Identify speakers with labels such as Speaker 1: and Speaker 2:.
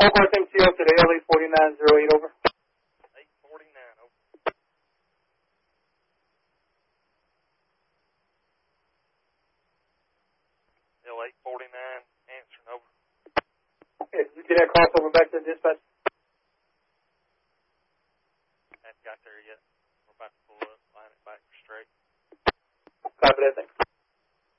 Speaker 1: Oakland MTO today, L84908, over.
Speaker 2: 849, over. L849, answering, over.
Speaker 1: Okay, you get that crossover back to the dispatch?
Speaker 2: Haven't got there yet. We're about to pull up, line it back straight.
Speaker 1: Copy that, thanks.